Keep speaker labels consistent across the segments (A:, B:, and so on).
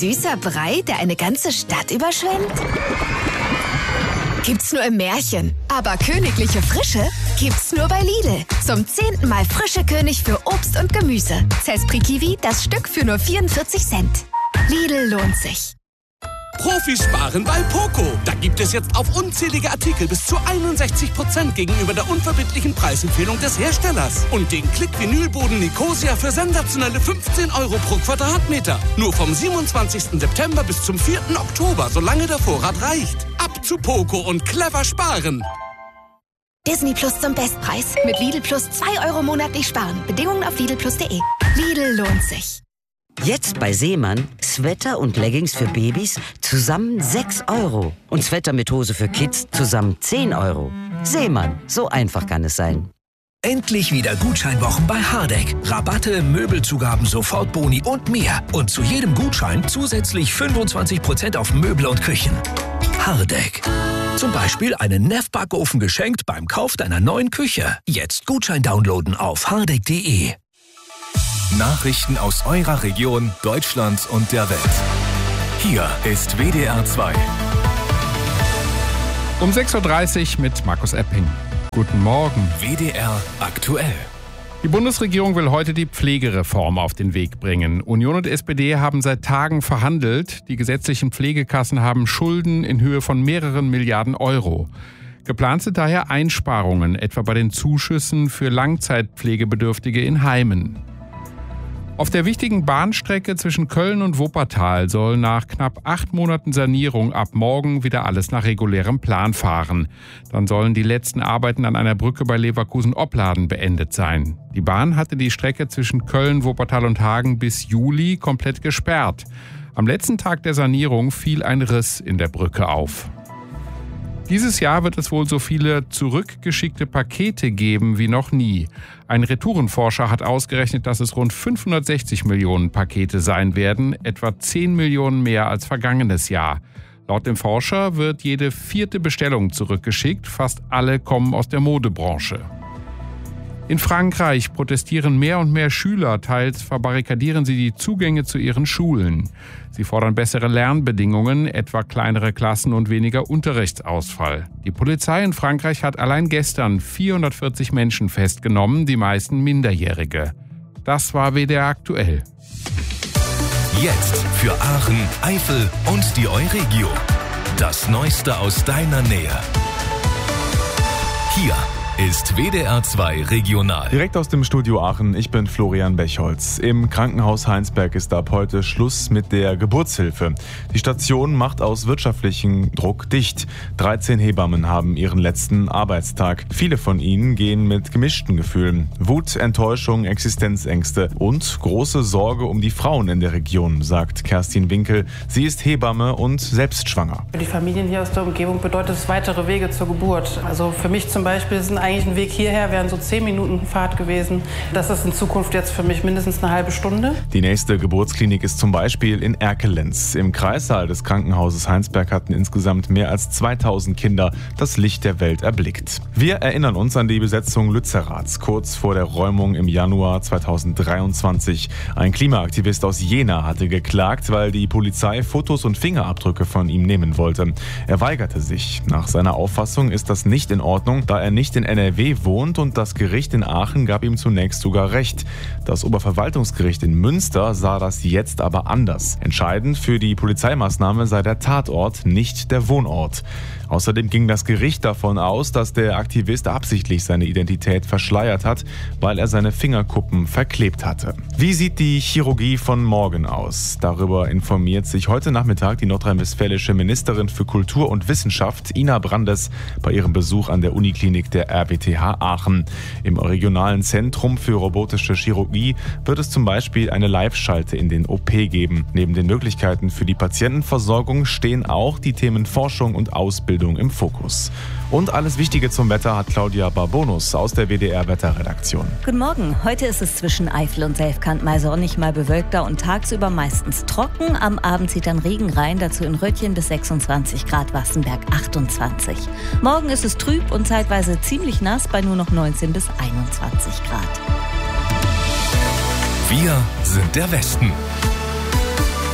A: süßer Brei, der eine ganze Stadt überschwemmt? Gibt's nur im Märchen. Aber königliche Frische gibt's nur bei Lidl. Zum 10. Mal frische König für Obst und Gemüse. Zespri Kiwi, das Stück für nur 44 Cent. Lidl lohnt sich.
B: Profis sparen bei Poco. Da gibt es jetzt auf unzählige Artikel bis zu 61% gegenüber der unverbindlichen Preisempfehlung des Herstellers. Und den Klick-Vinylboden Nicosia für sensationelle 15 € pro Quadratmeter. Nur vom 27. September bis zum 4. Oktober, solange der Vorrat reicht. Ab zu Poco und clever sparen.
A: Disney Plus zum Bestpreis. Mit Lidl Plus 2 € monatlich sparen. Bedingungen auf lidlplus.de. Lidl lohnt sich.
C: Jetzt bei Seemann Sweater und Leggings für Babys zusammen 6 € und Sweater mit Hose für Kids zusammen 10 €. Seemann, so einfach kann es sein.
D: Endlich wieder Gutscheinwochen bei Hardegg. Rabatte, Möbelzugaben, Sofortboni und mehr. Und zu jedem Gutschein zusätzlich 25% auf Möbel und Küchen. Hardegg. Zum Beispiel einen Neff-Backofen geschenkt beim Kauf deiner neuen Küche. Jetzt Gutschein downloaden auf hardegg.de.
E: Nachrichten aus eurer Region, Deutschland und der Welt. Hier ist WDR 2.
F: Um 6.30 Uhr mit Markus Epping. Guten Morgen.
E: WDR aktuell.
F: Die Bundesregierung will heute die Pflegereform auf den Weg bringen. Union und SPD haben seit Tagen verhandelt. Die gesetzlichen Pflegekassen haben Schulden in Höhe von mehreren Milliarden Euro. Geplant sind daher Einsparungen, etwa bei den Zuschüssen für Langzeitpflegebedürftige in Heimen. Auf der wichtigen Bahnstrecke zwischen Köln und Wuppertal soll nach knapp 8 Monaten Sanierung ab morgen wieder alles nach regulärem Plan fahren. Dann sollen die letzten Arbeiten an einer Brücke bei Leverkusen-Opladen beendet sein. Die Bahn hatte die Strecke zwischen Köln, Wuppertal und Hagen bis Juli komplett gesperrt. Am letzten Tag der Sanierung fiel ein Riss in der Brücke auf. Dieses Jahr wird es wohl so viele zurückgeschickte Pakete geben wie noch nie. Ein Retourenforscher hat ausgerechnet, dass es rund 560 Millionen Pakete sein werden, etwa 10 Millionen mehr als vergangenes Jahr. Laut dem Forscher wird jede 4. Bestellung zurückgeschickt, fast alle kommen aus der Modebranche. In Frankreich protestieren mehr und mehr Schüler, teils verbarrikadieren sie die Zugänge zu ihren Schulen. Sie fordern bessere Lernbedingungen, etwa kleinere Klassen und weniger Unterrichtsausfall. Die Polizei in Frankreich hat allein gestern 440 Menschen festgenommen, die meisten Minderjährige. Das war WDR aktuell.
E: Jetzt für Aachen, Eifel und die Euregio. Das Neueste aus deiner Nähe. Hier ist WDR 2 Regional.
G: Direkt aus dem Studio Aachen, ich bin Florian Bechholz. Im Krankenhaus Heinsberg ist ab heute Schluss mit der Geburtshilfe. Die Station macht aus wirtschaftlichem Druck dicht. 13 Hebammen haben ihren letzten Arbeitstag. Viele von ihnen gehen mit gemischten Gefühlen. Wut, Enttäuschung, Existenzängste und große Sorge um die Frauen in der Region, sagt Kerstin Winkel. Sie ist Hebamme und selbst schwanger.
H: Für die Familien hier aus der Umgebung bedeutet es weitere Wege zur Geburt. Also für mich zum Beispiel sind eigentlich ein Weg hierher wären so 10 Minuten Fahrt gewesen. Das ist in Zukunft jetzt für mich mindestens eine halbe Stunde.
G: Die nächste Geburtsklinik ist zum Beispiel in Erkelenz. Im Kreissaal des Krankenhauses Heinsberg hatten insgesamt mehr als 2000 Kinder das Licht der Welt erblickt. Wir erinnern uns an die Besetzung Lützeraths kurz vor der Räumung im Januar 2023. Ein Klimaaktivist aus Jena hatte geklagt, weil die Polizei Fotos und Fingerabdrücke von ihm nehmen wollte. Er weigerte sich. Nach seiner Auffassung ist das nicht in Ordnung, da er nicht in NRW wohnt und das Gericht in Aachen gab ihm zunächst sogar Recht. Das Oberverwaltungsgericht in Münster sah das jetzt aber anders. Entscheidend für die Polizeimaßnahme sei der Tatort, nicht der Wohnort. Außerdem ging das Gericht davon aus, dass der Aktivist absichtlich seine Identität verschleiert hat, weil er seine Fingerkuppen verklebt hatte. Wie sieht die Chirurgie von morgen aus? Darüber informiert sich heute Nachmittag die nordrhein-westfälische Ministerin für Kultur und Wissenschaft, Ina Brandes, bei ihrem Besuch an der Uniklinik der RWTH Aachen. Im regionalen Zentrum für robotische Chirurgie wird es zum Beispiel eine Live-Schalte in den OP geben. Neben den Möglichkeiten für die Patientenversorgung stehen auch die Themen Forschung und Ausbildung im Fokus. Und alles Wichtige zum Wetter hat Claudia Barbonus aus der WDR-Wetterredaktion.
I: Guten Morgen. Heute ist es zwischen Eifel und Selfkant mal sonnig, mal bewölkter und tagsüber meistens trocken. Am Abend zieht dann Regen rein, dazu in Röttchen bis 26 Grad, Wassenberg 28. Morgen ist es trüb und zeitweise ziemlich nass bei nur noch 19 bis 21 Grad.
E: Wir sind der Westen.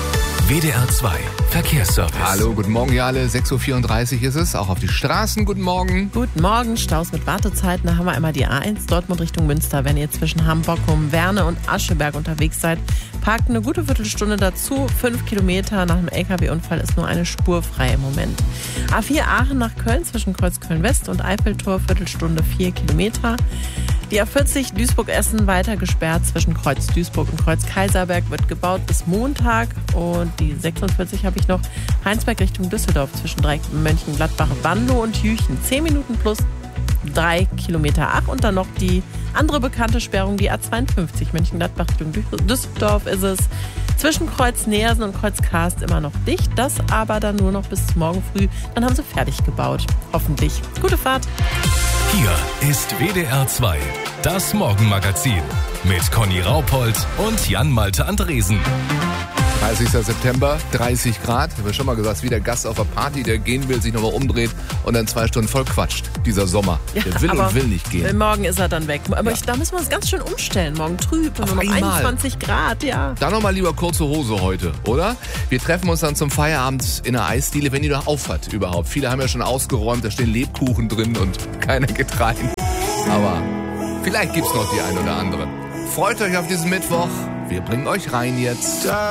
E: WDR 2 Verkehrsservice.
J: Hallo, guten Morgen, ihr alle. 6.34 Uhr ist es. Auch auf die Straßen, guten Morgen.
K: Guten Morgen, Staus mit Wartezeiten. Da haben wir einmal die A1 Dortmund Richtung Münster. Wenn ihr zwischen Hamm-Bockum, Werne und Ascheberg unterwegs seid, parkt eine gute Viertelstunde dazu. 5 Kilometer nach einem LKW-Unfall ist nur eine Spur frei im Moment. A4 Aachen nach Köln zwischen Kreuz Köln-West und Eiffeltor, Viertelstunde 4 Kilometer. Die A40 Duisburg-Essen weiter gesperrt zwischen Kreuz Duisburg und Kreuz Kaiserberg, wird gebaut bis Montag. Und die 46 habe ich noch, Heinsberg Richtung Düsseldorf zwischen Mönchengladbach, Wanlo und Jüchen. 10 Minuten plus 3 Kilometer. Ach, und dann noch die andere bekannte Sperrung, die A52 Mönchengladbach Richtung Düsseldorf ist es. Zwischen Kreuz Neersen und Kreuz Karst immer noch dicht. Das aber dann nur noch bis morgen früh. Dann haben sie fertig gebaut. Hoffentlich. Gute Fahrt.
E: Hier ist WDR 2, das Morgenmagazin mit Conny Raupold und Jan-Malte Andresen.
J: 30. September, 30 Grad. Ich habe schon mal gesagt, es ist wieder Gast auf der Party, der gehen will, sich nochmal umdreht und dann 2 Stunden voll quatscht. Dieser Sommer. Der will und will nicht gehen.
K: Morgen ist er dann weg. Aber da müssen wir uns ganz schön umstellen. Morgen trüb und nur noch 21 Grad, ja.
J: Dann nochmal lieber kurze Hose heute, oder? Wir treffen uns dann zum Feierabend in der Eisdiele, wenn die noch aufhat überhaupt. Viele haben ja schon ausgeräumt, da stehen Lebkuchen drin und keiner geht rein. Aber vielleicht gibt's noch die ein oder andere. Freut euch auf diesen Mittwoch. Wir bringen euch rein jetzt.